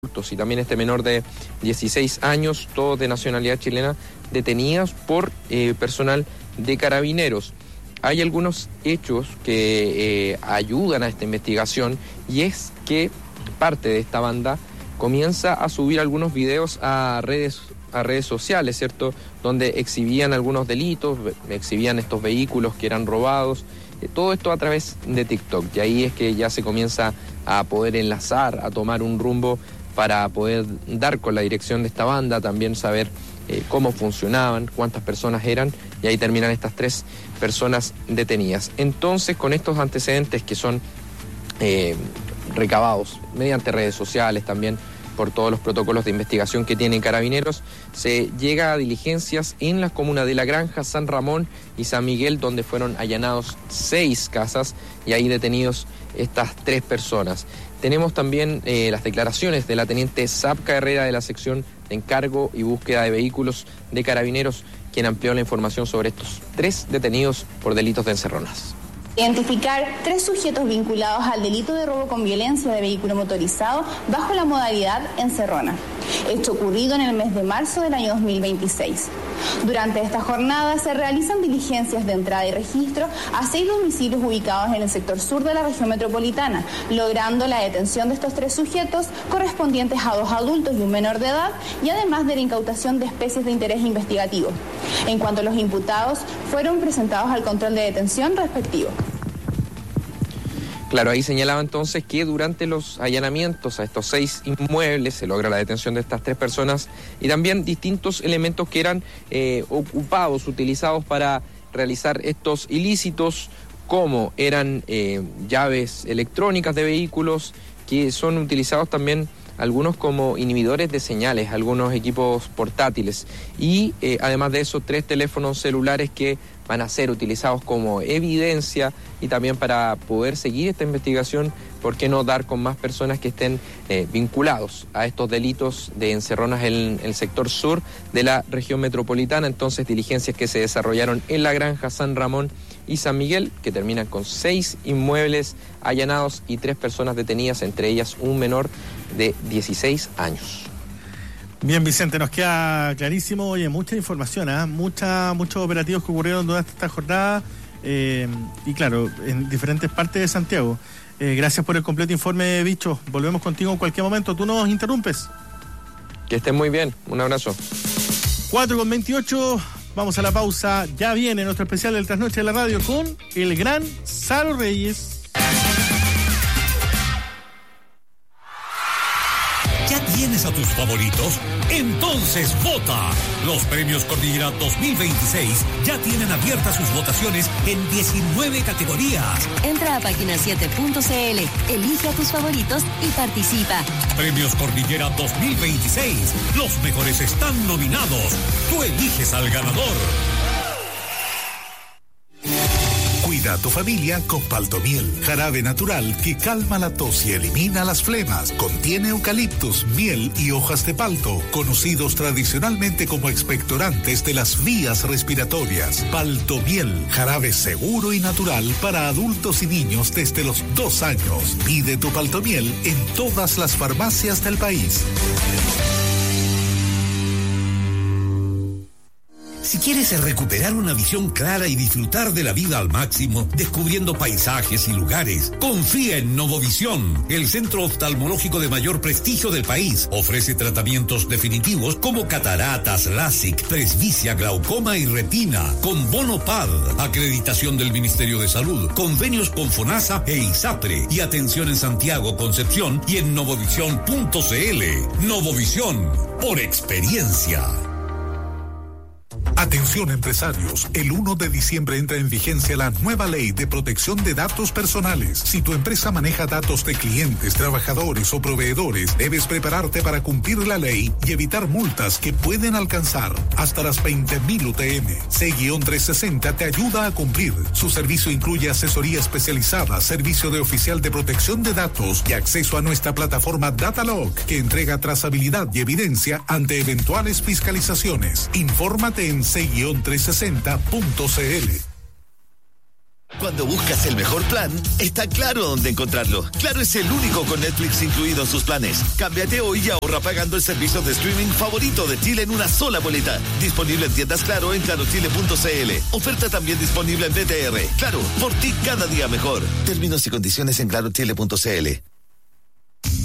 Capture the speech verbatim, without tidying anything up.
y también este menor de dieciséis años, todos de nacionalidad chilena, detenidos por eh, personal de Carabineros. Hay algunos hechos que eh, ayudan a esta investigación, y es que parte de esta banda comienza a subir algunos videos a redes, a redes sociales, ¿cierto?, donde exhibían algunos delitos, exhibían estos vehículos que eran robados, eh, todo esto a través de TikTok, y ahí es que ya se comienza a poder enlazar, a tomar un rumbo para poder dar con la dirección de esta banda, también saber eh, cómo funcionaban, cuántas personas eran, y ahí terminan estas tres personas detenidas. Entonces, con estos antecedentes que son eh, recabados mediante redes sociales, también por todos los protocolos de investigación que tienen Carabineros, se llega a diligencias en las comunas de La Granja, San Ramón y San Miguel, donde fueron allanados seis casas y ahí detenidos estas tres personas. Tenemos también eh, las declaraciones de la teniente Zapca Herrera de la sección de encargo y búsqueda de vehículos de Carabineros, quien amplió la información sobre estos tres detenidos por delitos de encerronas. Identificar tres sujetos vinculados al delito de robo con violencia de vehículo motorizado bajo la modalidad encerrona. Hecho ocurrido en el mes de marzo del año dos mil veintiséis. Durante esta jornada se realizan diligencias de entrada y registro a seis domicilios ubicados en el sector sur de la región metropolitana, logrando la detención de estos tres sujetos correspondientes a dos adultos y un menor de edad, y además de la incautación de especies de interés investigativo. En cuanto a los imputados, fueron presentados al control de detención respectivo. Claro, ahí señalaba entonces que durante los allanamientos a estos seis inmuebles se logra la detención de estas tres personas y también distintos elementos que eran eh, ocupados, utilizados para realizar estos ilícitos, como eran eh, llaves electrónicas de vehículos, que son utilizados también algunos como inhibidores de señales, algunos equipos portátiles, y eh, además de eso, tres teléfonos celulares que van a ser utilizados como evidencia y también para poder seguir esta investigación, ¿por qué no dar con más personas que estén eh, vinculados a estos delitos de encerronas en el sector sur de la región metropolitana? Entonces, diligencias que se desarrollaron en La Granja, San Ramón y San Miguel, que terminan con seis inmuebles allanados y tres personas detenidas, entre ellas un menor de dieciséis años. Bien, Vicente, nos queda clarísimo. Oye, mucha información, ¿eh? Mucha, muchos operativos que ocurrieron durante esta jornada eh, y claro, en diferentes partes de Santiago. Eh, gracias por el completo informe, Bicho. Volvemos contigo en cualquier momento. Tú nos interrumpes. Que estén muy bien. Un abrazo. cuatro con veintiocho. Vamos a la pausa. Ya viene nuestro especial del Trasnoche de la Radio con el gran Saro Reyes. ¿Ya tienes a tus favoritos? Entonces vota. Los premios Cordillera dos mil veintiséis ya tienen abiertas sus votaciones en diecinueve categorías. Entra a página siete punto c l, elige a tus favoritos y participa. Premios Cordillera dos mil veintiséis. Los mejores están nominados. Tú eliges al ganador. Cuida a tu familia con Paltomiel, jarabe natural que calma la tos y elimina las flemas. Contiene eucaliptus, miel y hojas de palto, conocidos tradicionalmente como expectorantes de las vías respiratorias. Paltomiel, jarabe seguro y natural para adultos y niños desde los dos años. Pide tu Paltomiel en todas las farmacias del país. Si quieres recuperar una visión clara y disfrutar de la vida al máximo, descubriendo paisajes y lugares, confía en Novovisión, el centro oftalmológico de mayor prestigio del país. Ofrece tratamientos definitivos como cataratas, LASIK, presbicia, glaucoma y retina, con bono P A D, acreditación del Ministerio de Salud, convenios con FONASA e ISAPRE, y atención en Santiago, Concepción y en novovisión punto c l. Novovisión, por experiencia. Atención empresarios, el uno de diciembre entra en vigencia la nueva ley de protección de datos personales. Si tu empresa maneja datos de clientes, trabajadores o proveedores, debes prepararte para cumplir la ley y evitar multas que pueden alcanzar hasta las veinte mil U T M. C trescientos sesenta te ayuda a cumplir. Su servicio incluye asesoría especializada, servicio de oficial de protección de datos y acceso a nuestra plataforma Datalog, que entrega trazabilidad y evidencia ante eventuales fiscalizaciones. Infórmate en C trescientos sesenta punto c l. Cuando buscas el mejor plan, está claro dónde encontrarlo. Claro es el único con Netflix incluido en sus planes. Cámbiate hoy y ahorra pagando el servicio de streaming favorito de Chile en una sola boleta. Disponible en tiendas Claro en claro chile punto c l. Oferta también disponible en B T R. Claro, por ti cada día mejor. Términos y condiciones en claro chile punto c l.